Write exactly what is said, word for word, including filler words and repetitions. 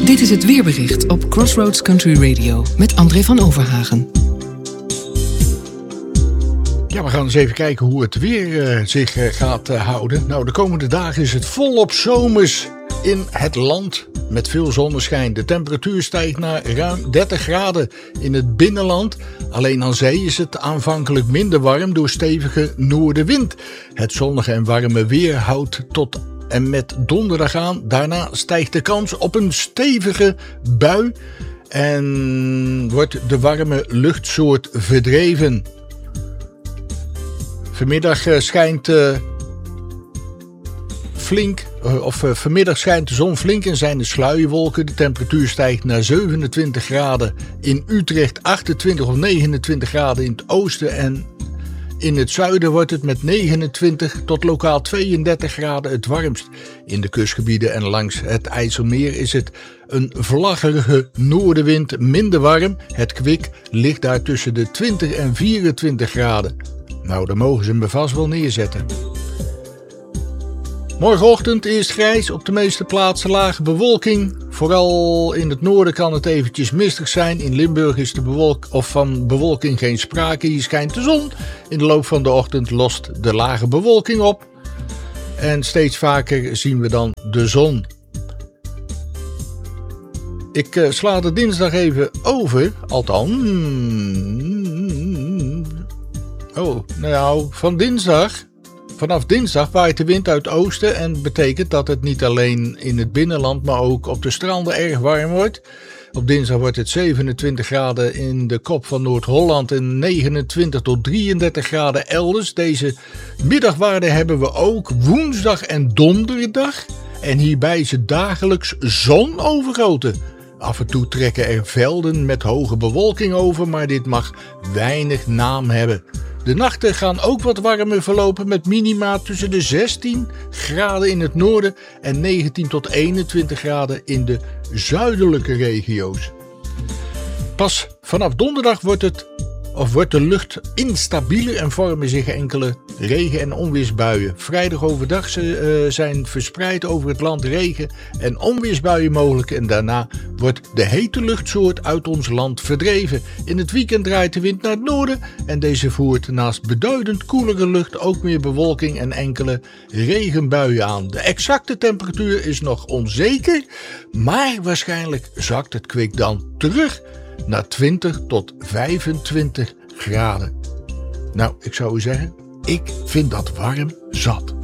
Dit is het weerbericht op Crossroads Country Radio met André van Overhagen. Ja, we gaan eens even kijken hoe het weer uh, zich uh, gaat uh, houden. Nou, de komende dagen is het volop zomers in het land met veel zonneschijn. De temperatuur stijgt naar ruim dertig graden in het binnenland. Alleen aan zee is het aanvankelijk minder warm door stevige noordenwind. Het zonnige en warme weer houdt tot en met donderdag aan. Daarna stijgt de kans op een stevige bui en wordt de warme luchtsoort verdreven. Vanmiddag schijnt uh, flink, uh, of uh, vanmiddag schijnt de zon flink en zijn de sluierwolken. De temperatuur stijgt naar zevenentwintig graden in Utrecht, achtentwintig of negenentwintig graden in het oosten en in het zuiden wordt het met negenentwintig tot lokaal tweeëndertig graden het warmst. In de kustgebieden en langs het IJsselmeer is het een vlaggerige noordenwind minder warm. Het kwik ligt daar tussen de twintig en vierentwintig graden. Nou, dan mogen ze hem vast wel neerzetten. Morgenochtend eerst grijs, op de meeste plaatsen lage bewolking. Vooral in het noorden kan het eventjes mistig zijn. In Limburg is de bewolk of van bewolking geen sprake. Hier schijnt de zon. In de loop van de ochtend lost de lage bewolking op. En steeds vaker zien we dan de zon. Ik uh, sla de dinsdag even over. Althans. Oh, nou, van dinsdag. Vanaf dinsdag waait de wind uit het oosten en betekent dat het niet alleen in het binnenland, maar ook op de stranden erg warm wordt. Op dinsdag wordt het zevenentwintig graden in de kop van Noord-Holland en negenentwintig tot drieëndertig graden elders. Deze middagwaarde hebben we ook woensdag en donderdag. En hierbij is het dagelijks zonovergoten. Af en toe trekken er velden met hoge bewolking over, maar dit mag weinig naam hebben. De nachten gaan ook wat warmer verlopen met minima tussen de zestien graden in het noorden en negentien tot eenentwintig graden in de zuidelijke regio's. Pas vanaf donderdag wordt, het, of wordt de lucht instabieler en vormen zich enkele regen- en onweersbuien. Vrijdag overdag uh, zijn verspreid over het land regen- en onweersbuien mogelijk en daarna wordt de hete luchtsoort uit ons land verdreven. In het weekend draait de wind naar het noorden en deze voert naast beduidend koelere lucht ook meer bewolking en enkele regenbuien aan. De exacte temperatuur is nog onzeker, maar waarschijnlijk zakt het kwik dan terug naar twintig tot vijfentwintig graden. Nou, ik zou u zeggen, ik vind dat warm zat.